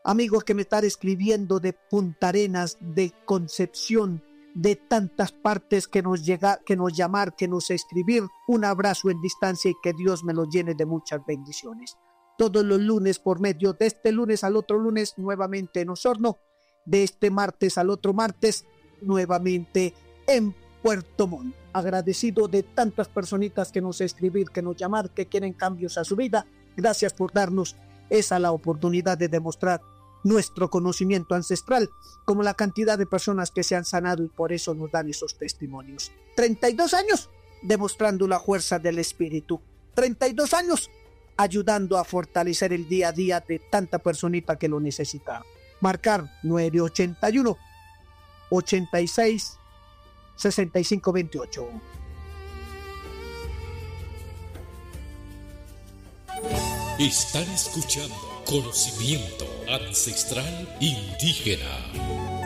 Amigos que me están escribiendo de Punta Arenas, de Concepción, de tantas partes que nos llamar, que nos escribir, un abrazo en distancia y que Dios me lo llene de muchas bendiciones. Todos los lunes por medio de este lunes al otro lunes nuevamente en Osorno, de este martes al otro martes nuevamente en Puerto Montt. Agradecido de tantas personitas que nos escribir, que nos llamar, que quieren cambios a su vida. Gracias por darnos esa la oportunidad de demostrar nuestro conocimiento ancestral, como la cantidad de personas que se han sanado y por eso nos dan esos testimonios. 32 años demostrando la fuerza del espíritu. 32 años ayudando a fortalecer el día a día de tanta personita que lo necesita. Marcar 981 86 65 28. Están escuchando Conocimiento Ancestral Indígena.